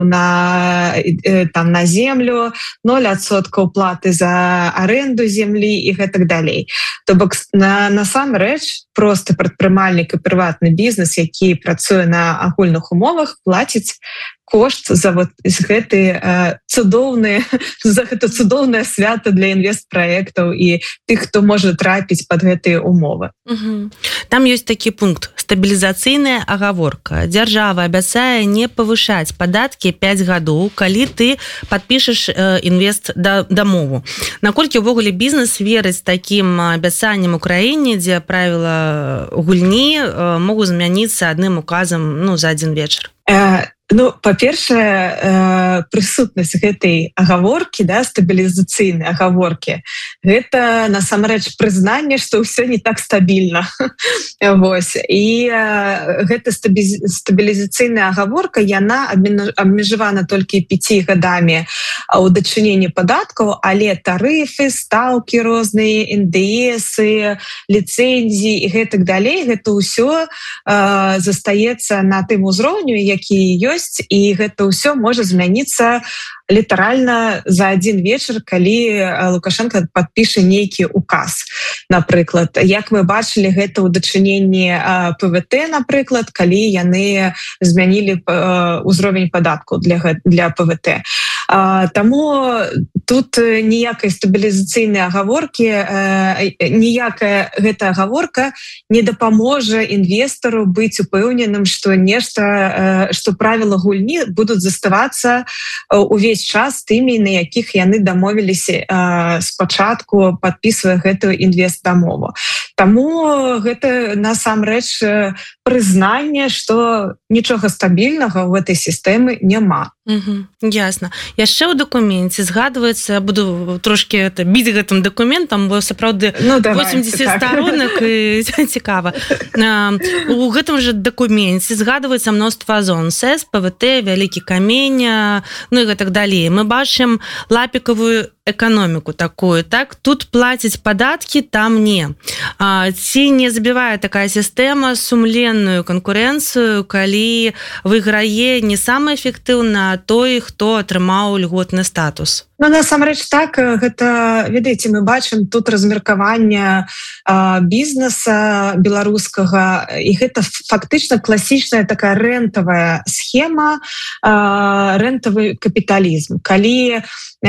на землю, 0% платы за аренду землі і гэтак далей. То бок насамрэч просто прадпрымальнік і прыватны бізнес, які працуе на агульных умовах, плаціць кошт за гэта цудоўнае свята для інвестпраектаў і тых, хто можа трапіць пад гэтыя умовы. Там ёсць такі пункт: стабілізацыйная агаворка. Дзяржава абяцае не павышаць падаткі 5 гадоў, калі ты падпішаш інвестдамову. Наколькі ўвогуле бізнес верыць такім абяцанням у краіне, дзе правіла гульні могуць змяніцца адным указам за адзін вечар? Па-першае, прысутнасць гэтай агаворкі, стабілізацыйнай агаворкі, гэта насамрэч прызнанне, што ўсё не так стабільна. І гэта стабілізацыйная агаворка, яна абмежавана толькі 5 гадамі ў дачыненні падаткаў, але тарыфы, стаўкі розныя, НДСы, ліцэнзіі і гэтак далей, гэта ўсё застаецца на тым узроўню, які ёсць, і гэта ўсё можа змяніцца літаральна за адзін вечар, калі Лукашенко падпіша нейкі указ. Напрыклад, як мы бачылі гэта ў дачыненні ПВТ, напрыклад, калі яны змянілі ўзровень падаткаў для ПВТ. Таму тут ніякай стабілізацыйнай агаворкі, ніякая гэта агаворка не дапаможа інвестару быць упэўненым, што правілы гульні будуць заставацца увесь час тымі, на якіх яны дамовіліся спачатку, падпісвае гэтую інвестдамову. Таму гэта насамрэч прызнанне, што нічога стабільнага ў гэтай сістэмы няма. Ясна. Яшчэ ў дакуменце згадваецца, буду трошки біць гэтым дакументам, бо сапраўды 80 сторонак і цікава. У гэтым жа дакуменце згадваецца мноства зон: СЭС, ПВТ, Вялікі камень, і гэтак далей. Мы бачым лапікавую эканоміку такую, так? Тут плаціць падаткі, там не. Ці не забівае такая сістэма сумленную канкурэнцыю, калі выйграе не самы эфектыўна той, хто атрымаў льготны статус? Насамрэч так, гэта, ведаеце, мы бачым тут размеркаванне бізнеса беларускага, і гэта фактычна класічная такая рэнтавая схема, рэнтавы капіталізм. Калі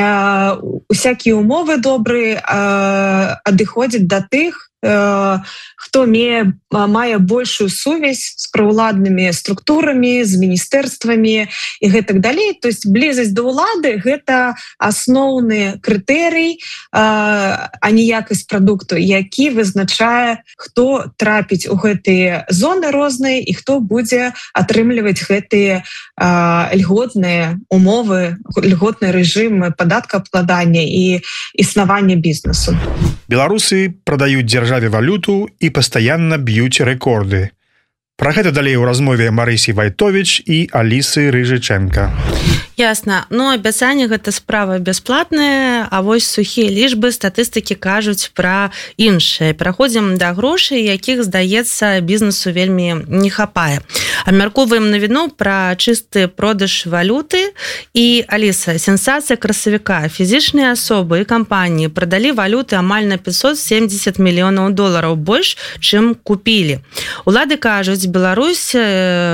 усякія умовы добрыя адыходзяць да тых, хто мае большую сувязь з праўладнымі структурамі, з міністэрствамі і гэтак далей. То есть блізасць да ўлады — гэта асноўны крытэрый, а не якасць прадукту, які вызначае, хто трапіць у гэтыя зоны розныя і хто будзе атрымліваць гэтыя льготныя умовы, льготны рэжым падаткаабкладання і існавання бізнесу. Беларусы прадаюць дзяржаве валюту і пастаянна б'юць рэкорды. Пра гэта далей у размове Марысі Вайтовіч і Алісы Рыжычэнка. Ясна. Абяцанне — гэта справа бясплатная, а вось сухія лічбы статыстыкі кажуць пра іншае. Пераходзім да грошай, якіх, здаецца, бізнесу вельмі не хапае. Абмяркоўваем навіну пра чысты продаж валюты. І, Аліса, сенсацыя красавіка. Фізічныя асобы і кампаніі прадалі валюты амаль на $570 мільёнаў больш, чым купілі. Улады кажуць, беларусы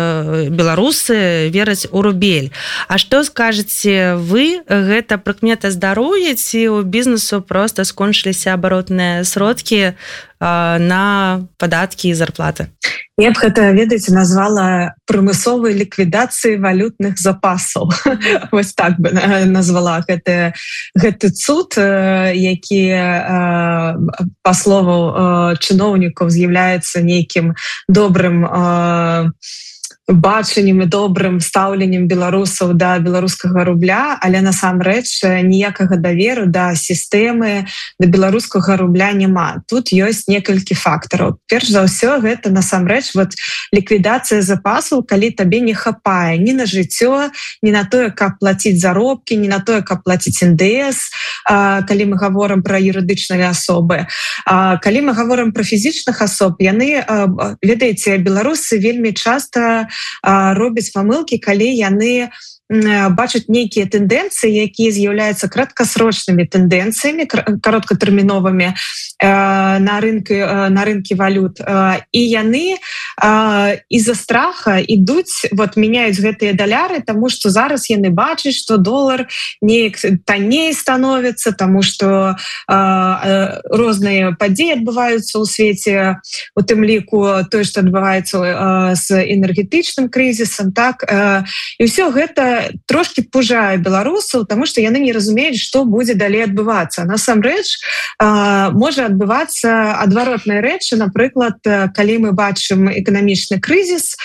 вераць у рубель. А што скажаце вы, гэта прыкмета здароўя, ці у бізнесу проста скончыліся абаротныя сродкі на падаткі і зарплаты? Я б гэта, ведаеце, назвала прымусовай ліквідацыяй валютных запасаў. Вось так бы назвала гэты цуд, які, па слову чыноўнікаў, з'яўляецца нейкім добрым бачаннем і добрым стаўленнем беларусаў да беларускага рубля, але насамрэч ніякага даверу да сістэмы, да беларускага рубля няма. Тут ёсць некалькі фактараў. Перш за ўсё, гэта насамрэч ліквідацыя запасаў, калі табе не хапае ні на жыццё, ні на тое, каб плаціць заробкі, ні на тое, каб плаціць НДС, калі мы гаворым пра юрыдычныя асобы. Калі мы гаворым пра фізічных асоб, яны, ведаеце, беларусы вельмі часта робяць памылкі, калі яны бачаць нейкія тэндэнцыі, якія з'яўляюцца краткасрочнымі тэндэнцыямі, кароткатэрміновымі на рынкі валют. І яны из-за страха ідуць, мяняюць гэтыя даляры, таму што зараз яны бачаць, што долар неяк танней становіцца, таму што розныя падзеі адбываюцца ў свеце, у тым ліку тое, што адбываецца з энергетычным крызісам, так, і ўсё гэта трошки пужае беларусаў, таму што яны не разумеюць, што будзе далей адбывацца. Насамрэч можа адбывацца адваротныя рэчы, напрыклад, калі мы бачым эканамічны крызіс,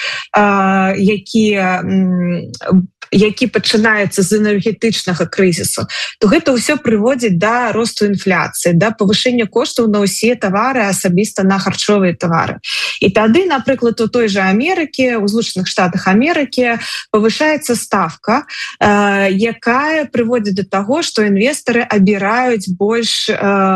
які пачынаецца з энергетычнага крызісу, то гэта ўсё прыводзіць да росту інфляцыі, да павышэння коштаў на ўсе тавары, асабіста на харчовыя тавары. І тады, напрыклад, у той жа Амерыкі, у Злучаных Штатах Амерыкі павышаецца ставка, якая прыводзіць да таго, што інвестары абіраюць больш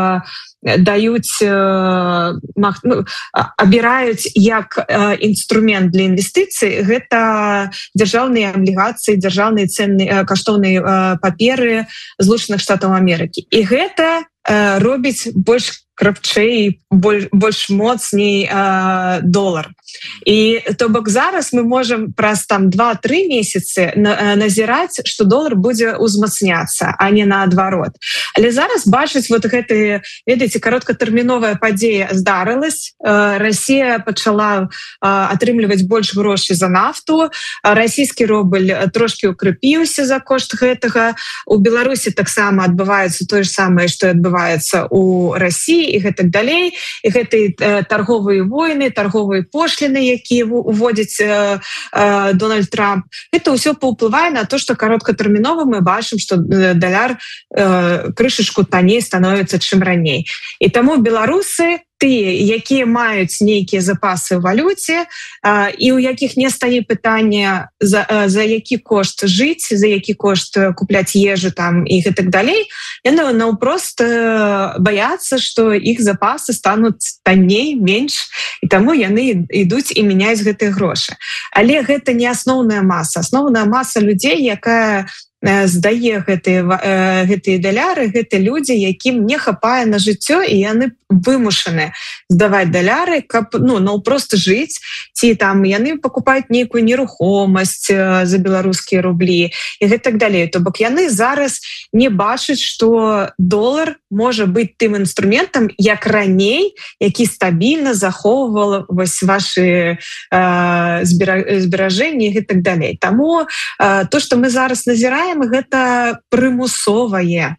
абіраюць як інструмент для інвестыцый, гэта дзяржаўныя аблігацыі, дзяржаўныя ценныя каштоўныя паперы Злучаных Штатаў Амерыкі. І гэта робіць больш крапчэй, больш моцней долар. І то бок зараз мы можам праз 2-3 месяцы назіраць, што долар будзе узмацняцца, а не наадварот. Але зараз бачыць гэтыя, ведаеце, кароткатэрміновая падзея здарылась, Расія пачала атрымліваць больш грошай за нафту, расійскі рубль трошки укрепіўся за кошт гэтага, у Беларусі таксама адбываецца тое ж самае, што адбываецца у Расіі, і гэтак далей, і гэтыя торговыя войны, торговыя пошліны, якія уводзіць Дональд Трамп. Гэта ўсё паўплывае на то, што кароткатэрмінова мы бачым, што даляр крышачку танней становіцца, чым раней. І таму беларусы, тыя, якія маюць нейкія запасы ў валюце, і ў якіх не стае пытання, за які кошт жыць, за які кошт купляць ежу там і гэтак далей, яны наўпрост баяцца, што іх запасы стануць танней, менш, і таму яны ідуць і мяняюць гэтыя грошы. Але гэта не асноўная маса. Асноўная маса людзей, якая здае гэтыя даляры, гэта людзі, якім не хапае на жыццё, і яны вымушаны здаваць даляры, каб проста жыць, ці там яны пакупаюць нейкую нерухомасць за беларускія рублі і гэтак далей. То бок яны зараз не бачаць, што долар можа быць тым інструментам, як раней, які стабільна захоўвал ваши зберажэнні і гэтак далей. Таму то, што мы зараз назіраем, гэта прымусовая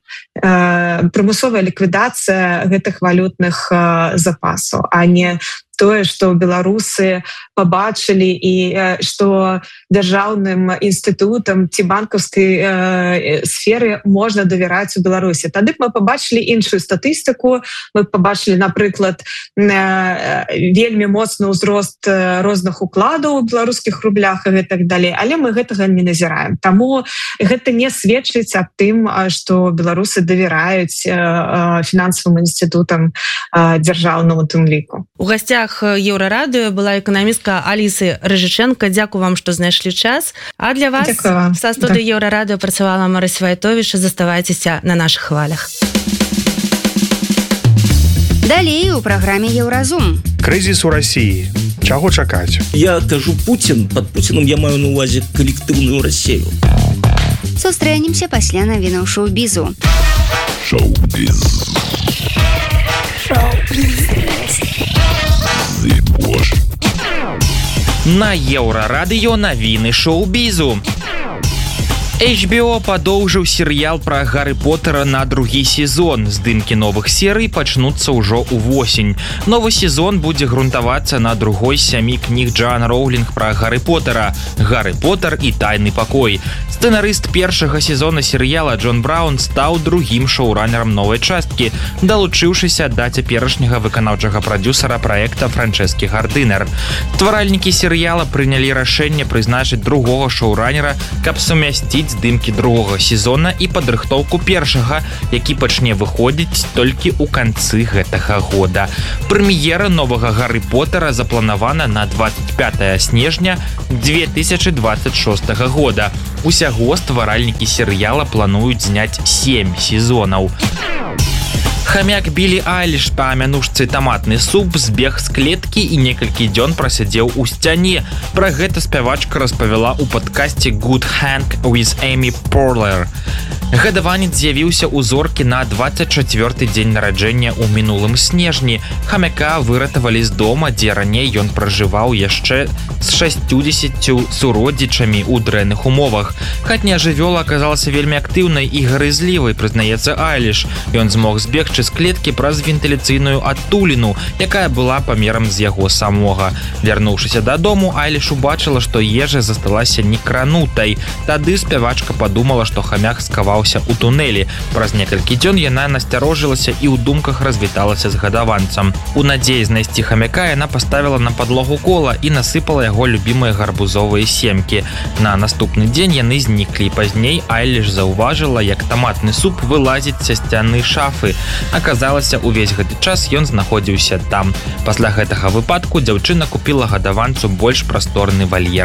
ліквідацыя гэтых валютных запасаў, а не тое, што беларусы пабачылі і што дзяржаўным інстытутам ці банкаўскай сферы можна давяраць у Беларусі. Тады б мы пабачылі іншую статыстыку, мы пабачылі, напрыклад, вельмі моцны ўзрост розных укладаў у беларускіх рублях і гэтак далей, але мы гэтага не назіраем. Таму гэта не сведчыць аб тым, што беларусы давяраюць фінансавым інстытутам дзяржаўным у тым ліку. У гасцях Еўрарадыё была эканамістка Алісы Рыжыченко. Дзякую вам, што знайшлі час. А для вас са студыі Еўрарадыё працавала Марыся Вайтовіч. Заставайцеся на нашых хвалях. Далей у праграме Еўразум. Крызіс у Расіі. Чаго чакаць? Я кажу Путін. Пад Пуціном я маю на ўвазе калектыўную Расію. Сустрэнемся пасля навінаў шоу-бізу. Шоу-біз. На Еўрарадыё навіны шоу-бізу. HBO падоўжыў серыял пра Гарры Поттера на другі сезон. Здымкі новых серый пачнуцца ўжо ўвосень. Новы сезон будзе грунтавацца на другой з 7 кніг Джоан Роўлінг пра Гарры Поттера «Гарры Поттер і тайны пакой». Сцэнарыст першага сезона серыяла Джон Браун стаў другім шоуранерам новай часткі, далучыўшыся да цяперашняга выканаўчага прадзюсара праекта Франчэскі Гардынер. Стваральнікі серыяла прынялі рашэнне прызначыць другога шоуранера, каб сумясціць пачаць здымкі другога сезона і падрыхтоўку першага, які пачне выходзіць толькі ў канцы гэтага года. Прэм'ера новага Гарры Поттера запланавана на 25 снежня 2026 года. Усяго стваральнікі серыяла плануюць зняць 7 сезонаў. Хамяк Білі Айліш па мянушцы «Таматны суп» збег з клеткі і некалькі дзён прасядзеў у сцяне. Пра гэта спявачка распавяла ў падкасці «Good Hang with Amy Poehler». Гадаванец з'явіўся ў зоркі на 24-й дзень нараджэння ў мінулым снежні. Хамяка выратавалі з дома, дзе раней ён пражываў яшчэ з 60 суродзічамі ў дрэнных умовах. Хатняя жывёла аказалася вельмі актыўнай і гарызлівай, прызнаецца Айліш. Ён змог збегчы з клеткі праз вентыляцыйную адтуліну, якая была памерам з яго самога. Вярнуўшыся дадому, Айліш убачыла, што ежа засталася некранутай. Тады спявачка падумала, што хамяк скаваў у тунэлі. Праз некалькі дзён яна насцярожылася і ў думках развіталася з гадаванцам. У надзеі знайсці хамяка яна паставіла на падлогу кола і насыпала яго любімыя гарбузовыя семкі. На наступны дзень яны зніклі. Пазней Айліш заўважыла, як таматны суп вылазіць са сцяны шафы. Аказалася, увесь гэты час ён знаходзіўся там. Пасля гэтага выпадку дзяўчына купіла гадаванцу больш прасторны вальер.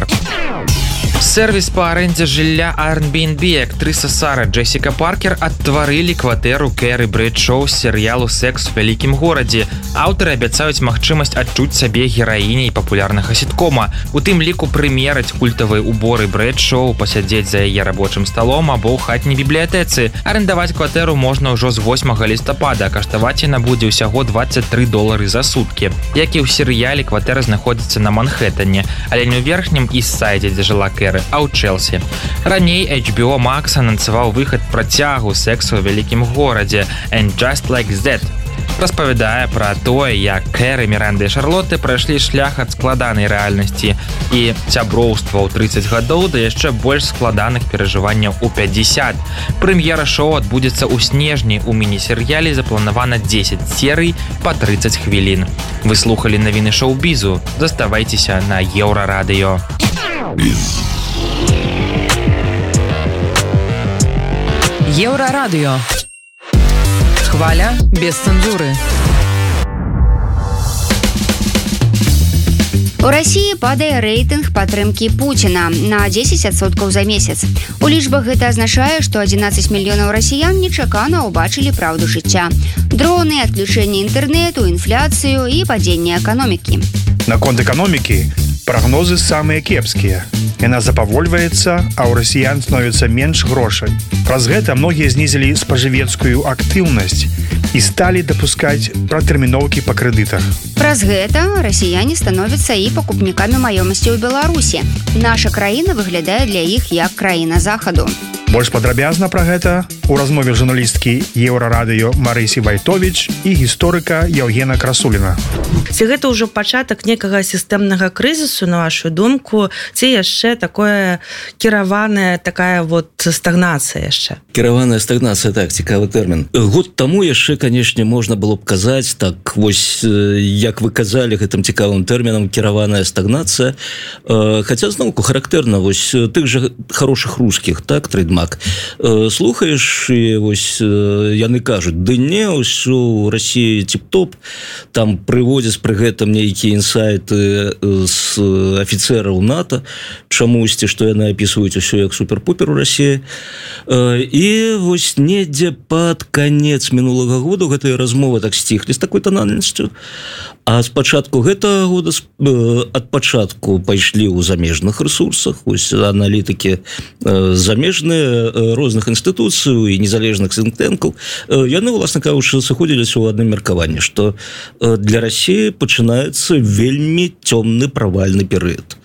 Сервіс па арэндзе жылля Airbnb актрыса Сара Джессіка Паркер адтварылі кватэру Кэры Брэдшоу з серыялу «Секс у вялікім горадзе». Аўтары абяцаюць магчымасць адчуць сабе гераіняй папулярнага сіткома, у тым ліку прымераць культавыя уборы Брэдшоу, пасядзець за яе рабочым сталом або ў хатняй бібліятэцы. Арендаваць кватэру можна ўжо з 8 лістапада, каштаваць яна будзе ўсяго $23 за суткі. Як і ў серыяле, кватэра знаходзіцца на Манхэттане, але не ў верхнім іст-сайдзе, дзе жыла Кэры, а ў Чэлсі. Раней HBO Max анансаваў выхад працягу «Сексу ў вялікім горадзе» «And Just Like That». Распавядае пра тое, як Кэры, Міранда і Шарлотты прайшлі шлях ад складанай рэальнасці і сяброўства ў 30 гадоў да яшчэ больш складаных перажыванняў у 50. Прэм'ера шоу адбудзецца ў снежні. У міні-серыяле запланавана 10 серый па 30 хвілін. Вы слухалі навіны шоу-бізу. Заставайцеся на Еўрарадыё. Еўрарадыё. Хваля без цэнзуры. У Расіі падае рэйтынг падтрымкі Пуціна на 10% за месяц. У лічбах гэта азначае, што 11 мільёнаў расіян нечакана ўбачылі праўду жыцця. Дроны, адключэнне інтэрнэту, інфляцыю і падзенне эканомікі. Наконт эканомікі прагнозы самыя кепскія. Яна запавольваецца, а ў расіян становіцца менш грошай. Праз гэта многія знізілі спажывецкую актыўнасць і сталі дапускаць пратэрміноўкі па крэдытах. Праз гэта расіяне становяцца і пакупнікамі маёмасці ў Беларусі. Наша краіна выглядае для іх як краіна захаду. Больш падрабязна пра гэта у размове журналісткі Еўрарадыё Марысі Вайтовіч і гісторыка Яўгена Красуліна. Ці гэта ўжо пачатак некага сістэмнага крызісу, на вашу думку, ці яшчэ такое кіраваная такая вот стагнацыя яшчэ? Кіраваная стагнацыя, так, цікавы тэрмін. Год таму яшчэ, канешне, можна было б казаць, так, вось, як вы казалі гэтым цікавым тэрмінам, кіраваная стагнацыя. Хаця, зноўку, характэрна, вось, тых жа хорошых рускіх, так, трэйдмарк. Слухаеш, і вось, яны кажуць, ды не, ўсё ў Расіі тип-топ, там прыводзяць пры гэтым нейкія інсайты з афіцэраў НАТО, чамусьці, што яны апісваюць усё як супер-пупер у Расіі. І вось недзе пад канец мінулага года гэтыя размовы так сціхлі з такой танальнасцю. А з пачатку гэтага года ад пачатку пайшлі ў замежных рэсурсах, вось аналітыкі замежныя розных інстытуцый і незалежных сінк-тэнкаў, яны, власна кажучы, сыходзіліся ў адным меркаванні, што для Расіі пачынаецца вельмі цёмны правальны перыяд.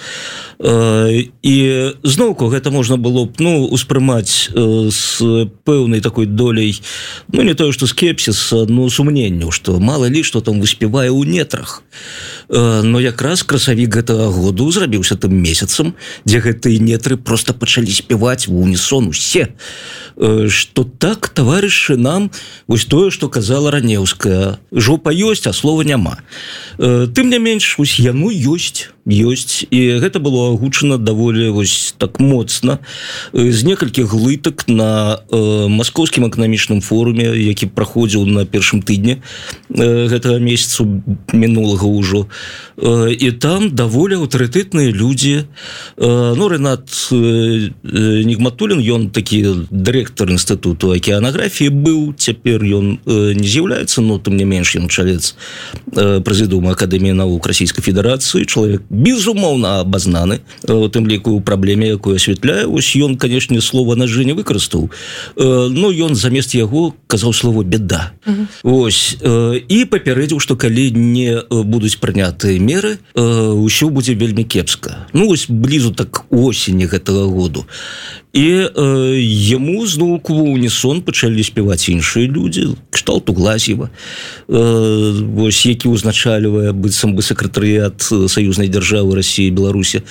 І зноўку гэта можна было б успрымаць з пэўнай такой доляй, не тое што скепсіса, но сумненняў, што мала ли што там выспявае ў нетрах. Но якраз красавік гэтага году зрабіўся тым месяцам, дзе гэтыя нетры просто пачалі спяваць в унісон усе, што так, таварышы, нам вось тое, што казала Ранеўская, жопа ёсць, а слова няма. Тым не менш, вось яно ёсць. ёсць, і гэта было агучана даволі вось так моцна з некалькіх глытак на маскоўскім эканамічным форуме, які праходзіў на першым тыдні гэтага месяцу мінулага ўжо. І там даволі аўтарытэтныя людзі. Рэнат Нігматуллін, ён такі дырэктар інстытуту акеанаграфіі быў, цяпер ён не з'яўляецца, но тым не менш ён чалец прэзідыума Акадэміі навук Расійскай Федэрацыі, чалавек безумоўна абазнаны у тым ліку ў праблеме, якую асвятляе. Вось ён, канешне, слова нажы не выкарыстаў, но ён замест яго казаў слово беда. Вось, і папярэдзіў, што калі не будуць прынятыя меры, ўсё будзе вельмі кепска. Вось блізу так осені гэтага году. І яму зноўку ва ўнісон пачалі спяваць іншыя людзі, кшталту Глазьева, вось, які ўзначальвае быццам бы сакратарыят саюзнай дзяржавы Расіі і Беларусі.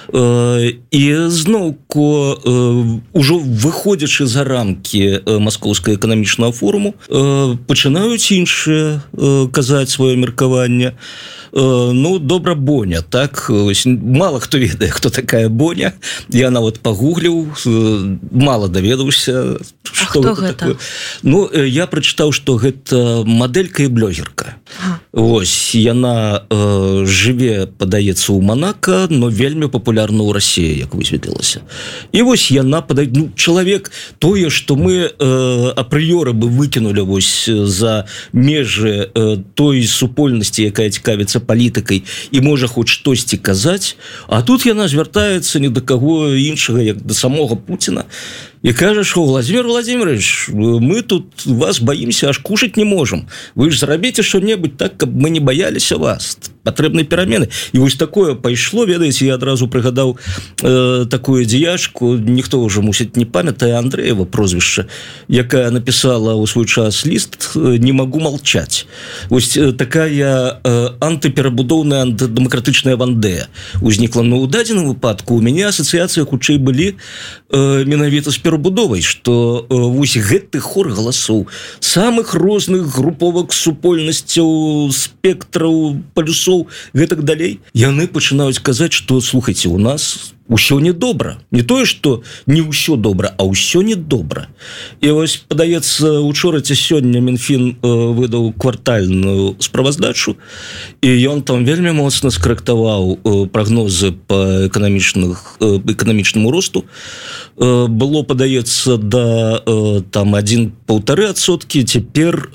І зноўку ужо выходзячы за рамкі маскоўскага эканамічнага форуму, пачынаюць іншыя казаць сваё меркаванне. Добра, Боня, так? Мало хто ведае, хто такая Боня. Я нават пагугліў, мало даведаўся, што гэта такое. Я прачытаў, што гэта мадэлька і блогерка. Вось, яна жыве, падаецца, у Монако, но вельмі папулярна ў Расіі, як высветлілася. І вось яна чалавек, тое, што мы апрыёры бы выкінулі вось за межы той супольнасці, якая цікавіцца палітыкай і можа хоць штосьці казаць, а тут яна звяртаецца не да каго іншага, як да самога Пуціна, і кажа, што Владимир Владимирович, мы тут вас баімся, аж кушаць не можам. Вы ж зрабіце што-небудзь так, каб мы не баяліся вас. Патрэбны перамены. І вось такое пайшло, ведаеце, я адразу прыгадаў такую дзеячку, ніхто ўжо, мусіць, не памятае, Андрэева прозвішча, якая напісала ў свой час ліст «Не магу молчаць». Вось такая антыперабудоўная, антыдэмакратычная вандея узнікла. Но ў дадзеным выпадку у мяне асацыяцыі хутчэй былі менавіта з перабудовай, што вось гэты хор галасоў самых розных груповак, супольнасцяў, спектраў, палюсоў, гэтак далей, яны пачынаюць казаць, што, слухайце, у нас ўсё недобра. Не тое, што не ўсё добра, а ўсё недобра. І вось, падаецца, учора ці сёння Мінфін выдаў квартальную справаздачу, і ён там вельмі моцна скарэктаваў прагнозы па эканамічнаму росту. Было, падаецца, да там 1,5%, цяпер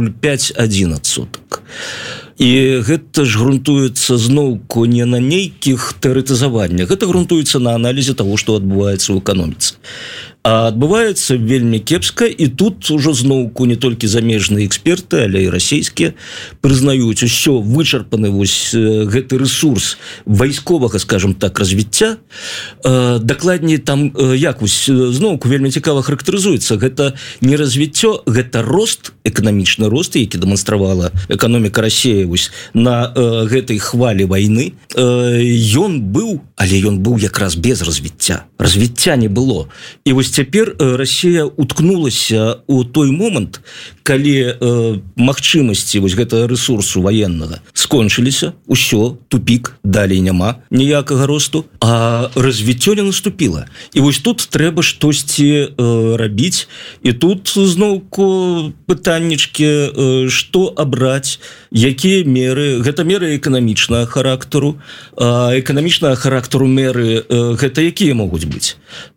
0,5-1%. І гэта ж грунтуецца зноўку не на нейкіх тэарэтызаваннях, гэта грунтуецца на аналізе таго, што адбываецца ў эканоміцы. А адбываецца вельмі кепска, і тут ужо зноўку не толькі замежныя эксперты, але і расійскія прызнаюць, усё вычарпаны вось гэты рэсурс вайсковага, скажем так, развіцця. Дакладней, там як вось зноўку вельмі цікава характарызуецца, гэта не развіццё, гэта рост, эканамічны рост, які дэманстравала эканоміка Расіі вось на гэтай хвалі вайны. Ён быў, але ён быў якраз без развіцця. Развіцця не было. І вось цяпер Расія уткнулася ў той момант, калі магчымасці вось гэтага рэсурсу ваеннага скончыліся, усё, тупік, далей няма ніякага росту, а развіццё не наступіла. І вось тут трэба штосьці рабіць, і тут зноўку пытаннічкі, што абраць, якія меры. Гэта меры эканамічнага характару. Эканамічнага характару меры гэта якія могуць быць?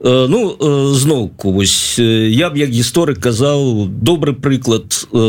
Зноўку, вось я б як гісторык казаў, добры прыклад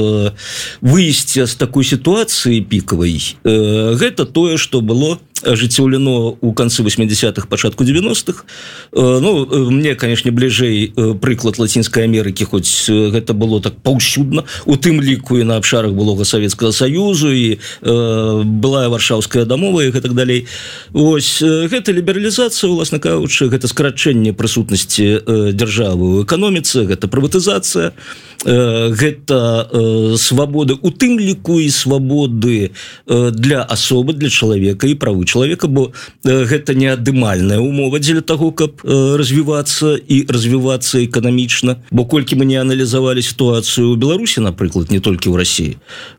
выйсця з такой сітуацыі пікавай, гэта тое, што было ажыццёўлено ў канцы 80-х, пачатку 90-х. Мне, канешне, бліжэй прыклад Лацінскай Амерыкі, хоць гэта было так паўсюдна, у тым ліку і на абшарах былога Савецкага Саюзу, і былая Варшаўская дамова, і гэтак далей. Вось, гэта лібералізацыя, уласна кажучы, гэта скарачэнне прысутнасці дзяржавы ў эканоміцы, гэта прыватызацыя. гэта свабоды у тым ліку і свабоды для асобы, для чалавека і правы чалавека, бо гэта не адымальная умова дзеля таго, каб развівацца і развівацца эканамічна, бо колькі мы не аналізавалі сітуацыю ў Беларусі, напрыклад, не толькі ў Расіі,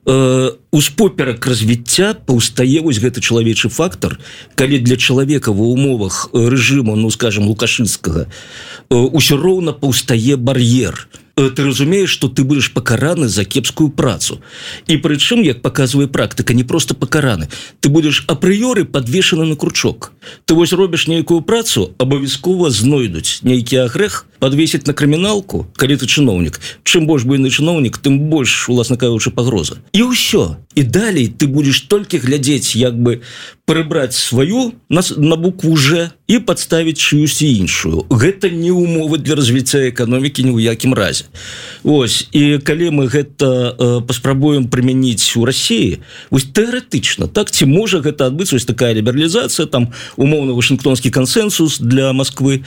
успоперак развіцця паўстае вось гэты чалавечы фактар, калі для чалавека ва умовах рэжыму, ну скажем, лукашынскага, усё роўна паўстае бар'ер. Ты разумееш, што ты будзеш пакараны за кепскую працу. І прычым, як паказвае практыка, не проста пакараны. Ты будзеш апрыёры падвешаны на кручок. Ты вось робіш нейкую працу, абавязкова знойдуць нейкі агрэх, подвесить на крыміналку, калі ты чыноўнік. Чым больш буйны чыноўнік, тым больш, уласна кажучы, пагроза. І ўсё. І далей ты будзеш толькі глядзець, як бы прыбраць сваю на букву «Ж» і падставіць чыюсьці іншую. Гэта не умовы для развіцця эканомікі ні ў якім разе. Ось, і калі мы гэта паспрабуем прымяніць у Расіі, вось тэарэтычна, так, ці можа гэта адбыцца, вось такая лібералізацыя, там, умоўна, Вашынгтонскі кансенсус для Масквы,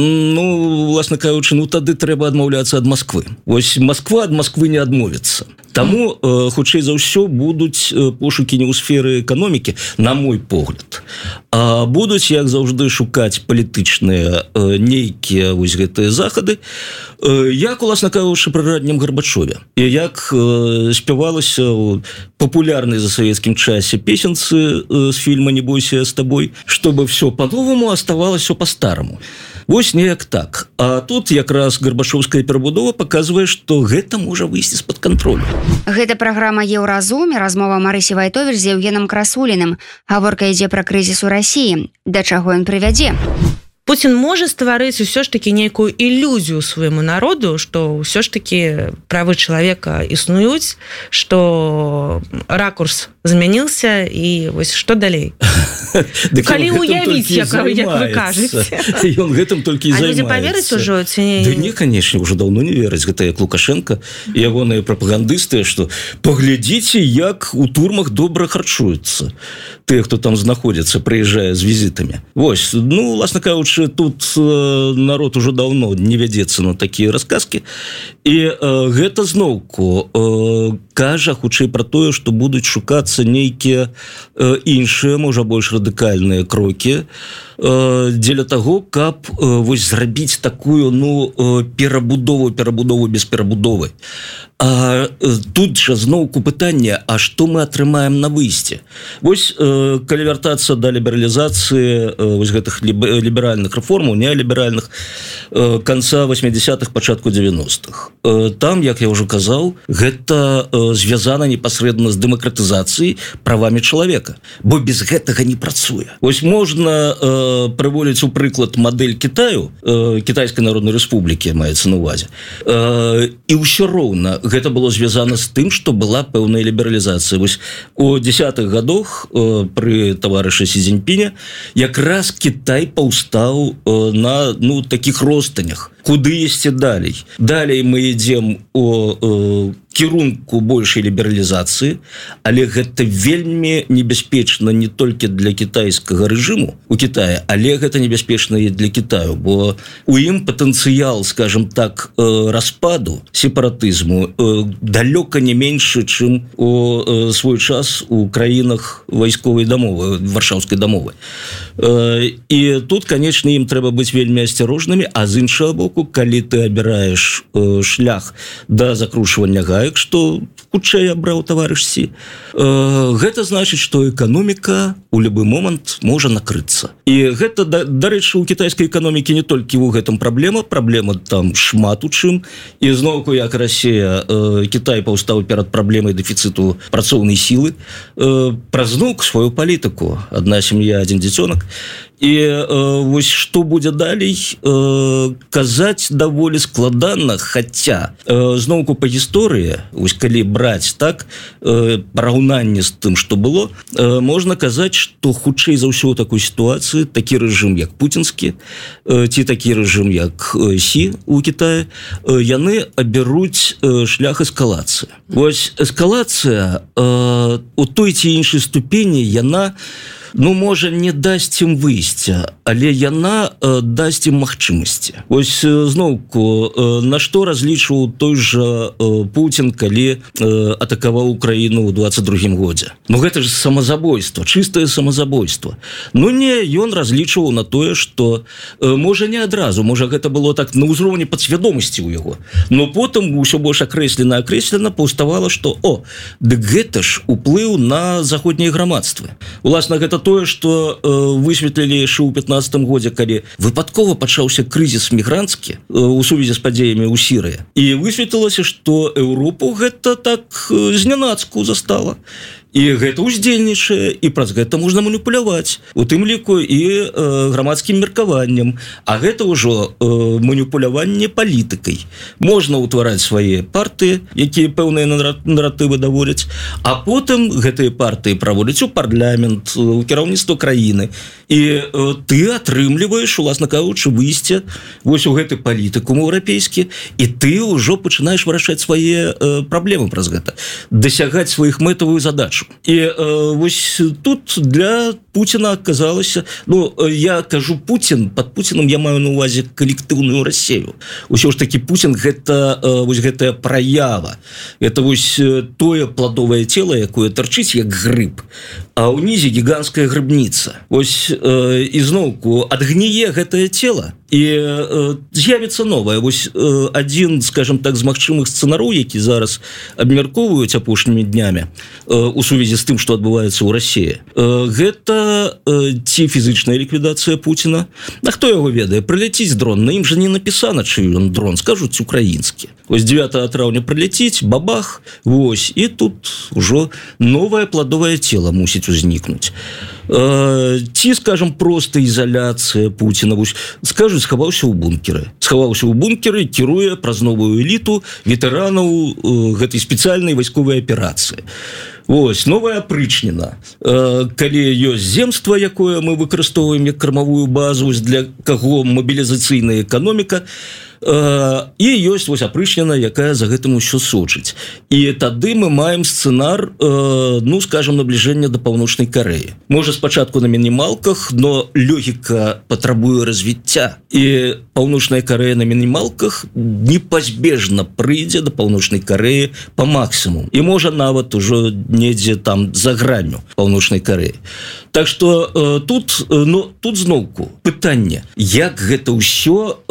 ну, уласна кажучы, ну, тады трэба адмаўляцца ад Масквы. Вось, Масква ад Масквы не адмовіцца. Таму, хутчэй за ўсё, будуць пошукі не ў сферы эканомікі, на мой погляд, а будуць, як заўжды, шукаць палітычныя нейкія вось гэтыя захады, як, уласна кажучы, пры раннім Гарбачове. І як спявалася ў папулярнай за савецкім часе песенцы з фільма «Не бойся, я с тобой», чтобы все по-новому оставалось все по-старому. Вось неяк так. А тут якраз гарбачоўская перабудова паказвае, што гэта можа выйсці з-пад кантролю. Гэта праграма «Еўразум» і размова Марысі Вайтовіч з Евгеном Красуліным. Гаворка ідзе пра крызіс у Расіі. Да чаго ён прывядзе? Путін можа стварыць усё ж такі нейкую ілюзію свайму народу, што ўсё ж такі правы чалавека існуюць, што ракурс змяніўся і вось што далей. Калі уявіць, як вы кажаце. Ён гэтым толькі і займаецца. А людзі павераць ужо ці не? Да не, канечне, ўжо даўно не вераць. Гэта як Лукашенко і ягоныя прапагандысты, што паглядзіце, як у турмах добра харчуюцца. Тыя, хто там знаходзіцца, прыязджае з візітамі. Вось, ну, уласна кажучы, тут народ уже давно не вядзецца на такія расказкі. І гэта зноўку кажа хутчэй пра тое, што будуць шукацца нейкія іншыя, можа, больш радыкальныя крокі дзеля таго, каб вось зрабіць такую, ну, перабудову без перабудовы. А тут жа зноўку пытанне, а што мы атрымаем на выйсце? Вось, калі вяртацца да лібералізацыі вось гэтых ліберальных рэформаў, неаліберальных, канца 80-х, пачатку 90-х. Там, як я ўжо казаў, гэта звязана непасрэдна з дэмакратызацыяй правамі чалавека, бо без гэтага не працуе. Вось можна прыводзіць у прыклад мадэль Кітаю, Кітайскай Народнай Рэспублікі, маецца на ўвазе, і ўсё роўна гэта было звязана з тым, што была пэўная лібералізацыя. Вось у 10-х гадах пры таварышы Сі Цзіньпіня якраз Кітай паўстаў на, ну, такіх ростанях. Куды ісці далей? Далей мы ідзем у кірунку большай лібералізацыі, але гэта вельмі небяспечна не толькі для кітайскага рэжыму у Кітаі, але гэта небяспечна і для Кітаю, бо у ім патэнцыял, скажем так, распаду, сепаратызму далёка не меншы, чым у свой час у краінах вайсковай дамовы, варшаўскай дамовы. І тут, канечне, ім трэба быць вельмі асцярожнымі, а з іншага боку, калі ты абіраеш шлях да закручвання гаек, што хутчэй абраў таварыш Сі, гэта значыць, што эканоміка у любы момант можа накрыцца. І гэта, дарэчы, у кітайскай эканомікі не толькі ў гэтым праблема там шмат у чым. І зноўку, як Расія, Кітай паўстаў перад праблемай дэфіцыту працоўнай сілы, праз зноўку сваю палітыку. Адна сям'я, адзін дзіцёнак. І вось што будзе далей, казаць даволі складана, хаця зноўку па гісторыі, вось калі браць так параўнанне з тым, што было, можна казаць, што хутчэй за ўсё ў такой сітуацыі такі рэжым, як пуцінскі, ці такі рэжым, як Сі у Кітаі, яны абяруць шлях эскалацыі. Вось эскалацыя у той ці іншай ступені, яна ну можа не дасць ім выйсця, але яна дасць ім магчымасці. Вось зноўку на што разлічваў той жа Путін, калі атакаваў Украіну ў 22 годзе. Ну гэта ж самазабойства, чыстае самазабойства. Ну не, ён разлічваў на тое, што можа не адразу, можа гэта было так на ўзроўні падсвядомасці ў яго, но потым ўсё больш акрэслена паўставала, што дык гэта ж уплыў на заходнія грамадствы. Уласна гэта тое, што высветлілі яшчэ ў 15 годзе, калі выпадкова пачаўся крызіс мігранцкі у сувязі з падзеямі ў Сірыі. І высветлілася, што Еўропу гэта так знянацку застала. І гэта ўздзейнічае, і праз гэта можна маніпуляваць, у тым ліку і грамадскім меркаваннем. А гэта ўжо маніпуляванне палітыкай. Можна ўтвараць свае партыі, якія пэўныя наратывы даводзяць, а потым гэтыя партыі праводзяць у парламент, у кіраўніцтва краіны. І ты атрымліваеш, уласна кажучы, выйсце вось у гэты палітыкум еўрапейскі, і ты ўжо пачынаеш вырашаць свае праблемы праз гэта, дасягаць сваіх мэтавую задачу. І вось тут для Путіна аказалася, ну я кажу Путін, пад Путінам я маю на ўвазе калектыўную Расію. Усё ж такі Путін гэта вось гэтая праява, это вось тое пладовае цела, якое тарчыць як грыб, а ўнізе гіганская грыбніца. Вось і зноўку адгніе гэтае цела, і з'явіцца новае. Вось адзін, скажем так, з магчымых сцэнараў, які зараз абмяркоўваюць апошнімі днямі у сувязі з тым, што адбываецца ў Расіі, гэта ці фізычная ліквідацыя Пуціна. А хто яго ведае? Прыляціць дрон, на ім жа не напісана, чый ён дрон, скажуць украінскі. Вось 9 траўня прыляціць, бабах, вось, і тут ужо новае пладовае цела мусіць узнікнуць. Ці, скажем, проста ізаляцыя Пуціна, вось, скажуць, схаваўся ў бункеры, кіруе праз новую эліту ветэранаў гэтай спецыяльнай вайсковай аперацыі. Вось, новая апрычніна. Калі ёсць земства, якое мы выкарыстоўваем як кармавую базу, для каго мабілізацыйная эканоміка, і ёсць вось апрычніна, якая за гэтым усё сочыць. І тады мы маем сцэнар, ну, скажем, набліжэння да Паўночнай Карэі. Можа, спачатку на мінімалках, но логіка патрабуе развіцця. І Паўночная Карэя на мінімалках непазбежна прыйдзе да Паўночнай Карэі па максімум. І можа нават ужо недзе там за гранню Паўночнай Карэі. Так што тут зноўку пытанне, як гэта ўсё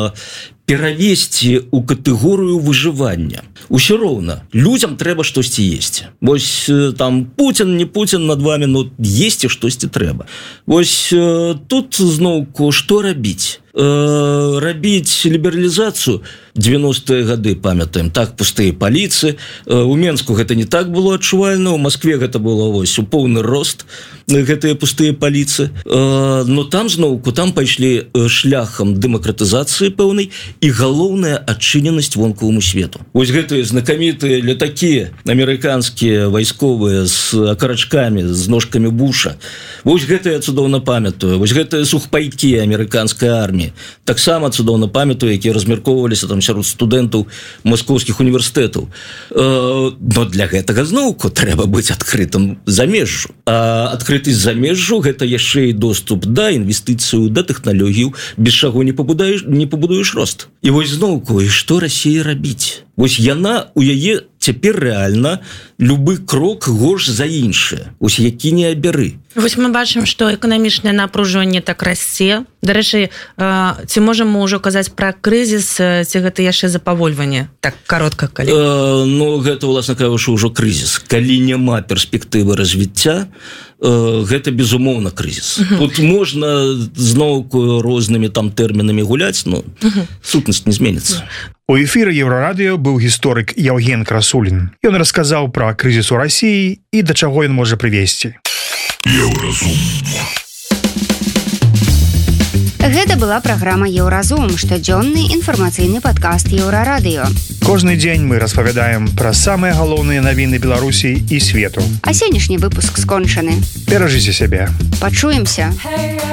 перавесці ў катэгорыю выжывання. Усё роўна, людзям трэба штосьці есці. Вось там Путін, не Путін над вами, но есці штосьці трэба. Вось тут зноўку што рабіць? Рабіць лібералізацыю 90-е гады, памятаем, так, пустыя паліцы. У Менску гэта не так было адчувальна, у Маскве гэта было вось у поўны рост гэтыя пустыя паліцы. Но там зноўку, там пайшлі шляхам дэмакратызацыі пэўнай і галоўная адчыненасць вонкаваму свету. Вось гэтыя знакамітыя летакі амерыканскія вайсковыя з акарачкамі, з ножкамі Буша. Вось гэта я цудоўна памятаю. Вось гэтыя сухпайкі амерыканскай арміі таксама цудоўна памятаю, якія размяркоўваліся там сярод студэнтаў маскоўскіх універсітэтаў. Но для гэтага зноўку трэба быць адкрытым замежжу. А адкрытасць замежжу гэта яшчэ і доступ да інвестыцыю, да тэхналогіяў, без чаго не пабудуеш рост. І вось зноўку, і што Расія рабіць? Вось яна, у яе цяпер рэальна любы крок горш за іншае. Вось які не абяры. Вось мы бачым, што эканамічнае напружванне так расце. Дарэчы, ці можам мы ўжо казаць пра крызіс, ці гэта яшчэ запавольванне? Так, каротка, калі. Ну, гэта, уласна кажучы, ўжо крызіс. Калі няма перспектывы развіцця, гэта, безумоўна, крызіс. Тут можна зноўку рознымі там тэрмінамі гуляць, но сутнасць не зменіцца. У эфіры Еўрарадыё быў гісторык Яўген Красулін. Ён расказаў пра крызіс у Расіі і да чаго ён можа прывесці. Еўразум. Гэта была праграма Еўразум, штодзённы інфармацыйны падкаст Еўрарадыё. Кожны дзень мы распавядаем пра самыя галоўныя навіны Беларусі і свету. А сённяшні выпуск скончаны. Беражыце сябе. Пачуемся.